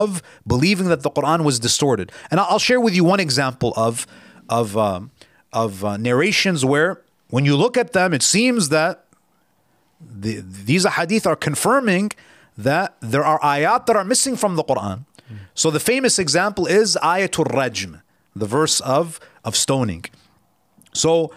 of believing that the Quran was distorted. And I'll share with you one example of narrations where, when you look at them, it seems that these ahadith are confirming that there are ayat that are missing from the Quran. So the famous example is ayatul rajm, the verse of stoning. So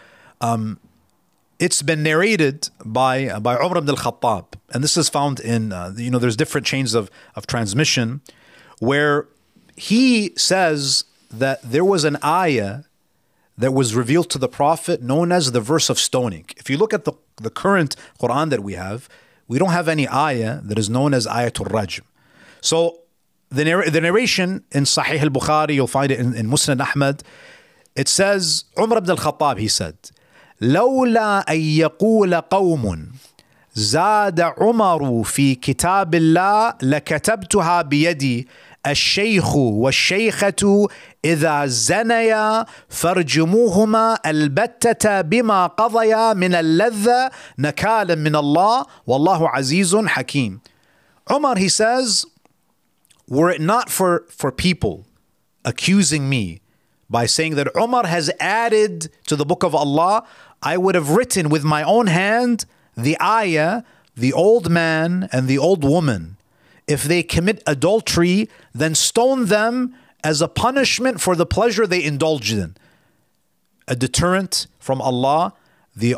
it's been narrated by Umar ibn al-Khattab, and this is found in there's different chains of transmission, where he says that there was an ayah that was revealed to the Prophet known as the verse of stoning. If you look at the current Quran that we have, we don't have any ayah that is known as ayatul rajm. So the narration in Sahih al-Bukhari, you'll find it in Musnad Ahmad, it says, Umar ibn al-Khattab, he said, لولا أن يقول قوم زاد عمر في كتاب الله لكتبتها بيدي الشيخ والشيخة إذا زنيا فارجموهما البتة بما قضيا من اللذة نكالا من الله والله عزيز حكيم. Umar, he says, were it not for people accusing me by saying that Umar has added to the book of Allah, I would have written with my own hand the ayah, the old man and the old woman. If they commit adultery, then stone them as a punishment for the pleasure they indulged in. A deterrent from Allah, the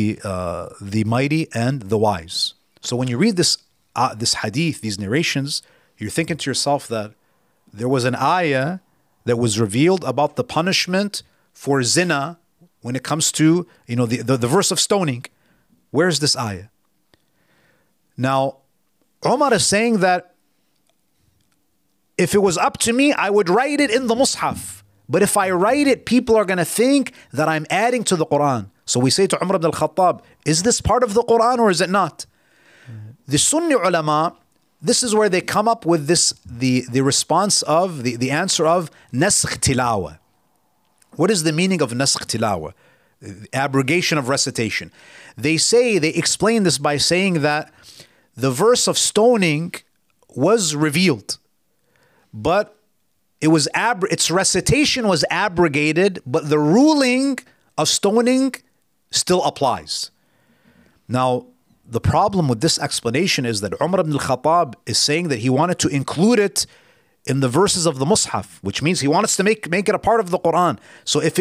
mighty and the wise. So when you read this hadith, these narrations, you're thinking to yourself that there was an ayah that was revealed about the punishment for zina when it comes to the verse of stoning. Where's this ayah? Now, Umar is saying that if it was up to me, I would write it in the Mus'haf. But if I write it, people are going to think that I'm adding to the Quran. So we say to Umar ibn al-Khattab, is this part of the Quran or is it not? The Sunni ulama, this is where they come up with the response of, the answer of nasakh tilawa. What is the meaning of nasakh tilawa? Abrogation of recitation. They explain this by saying that the verse of stoning was revealed, but its recitation was abrogated, but the ruling of stoning still applies. Now, the problem with this explanation is that Umar ibn al-Khattab is saying that he wanted to include it in the verses of the Mus'haf, which means he wants to make it a part of the Quran. So if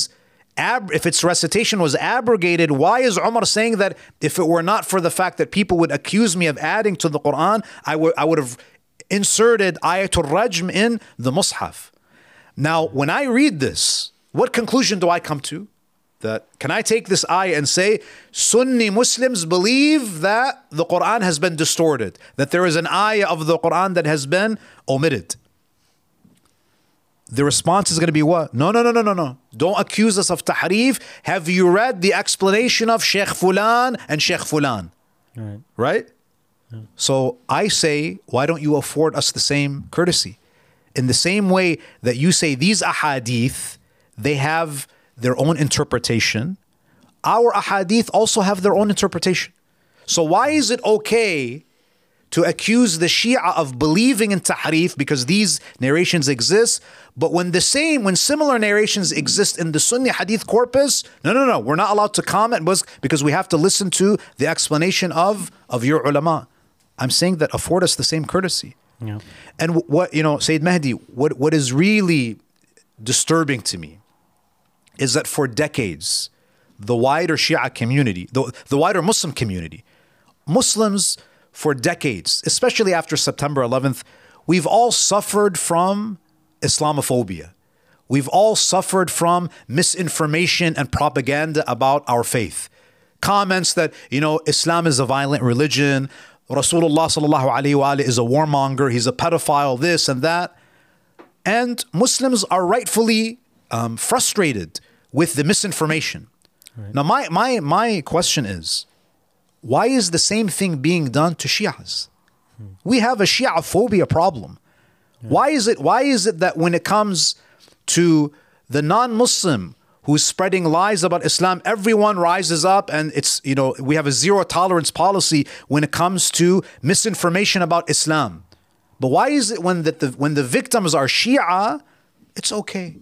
its recitation was abrogated, why is Umar saying that if it were not for the fact that people would accuse me of adding to the Quran, I would have inserted ayatul rajm in the Mus'haf? Now, when I read this, what conclusion do I come to? That can I take this ayah and say Sunni Muslims believe that the Quran has been distorted, that there is an ayah of the Quran that has been omitted? The response is going to be what? No. Don't accuse us of tahrif. Have you read the explanation of Sheikh Fulan and Sheikh Fulan? Right? Yeah. So I say, why don't you afford us the same courtesy? In the same way that you say these ahadith, they have their own interpretation, our ahadith also have their own interpretation. So why is it okay to accuse the Shia of believing in tahrif because these narrations exist, but when similar narrations exist in the Sunni hadith corpus, no, we're not allowed to comment because we have to listen to the explanation of your ulama. I'm saying that afford us the same courtesy. Yeah. And what, Sayyid Mahdi, what is really disturbing to me is that for decades, the wider Shia community, the wider Muslim community, Muslims for decades, especially after September 11th, we've all suffered from Islamophobia. We've all suffered from misinformation and propaganda about our faith. Comments that, Islam is a violent religion, Rasulullah sallallahu alayhi wa is a warmonger, he's a pedophile, this and that. And Muslims are rightfully frustrated with the misinformation. Right. Now, my question is, why is the same thing being done to Shias? We have a Shia phobia problem. Yeah. Why is it that when it comes to the non-Muslim who's spreading lies about Islam, everyone rises up and we have a zero tolerance policy when it comes to misinformation about Islam? But why is it when the victims are Shia, it's okay?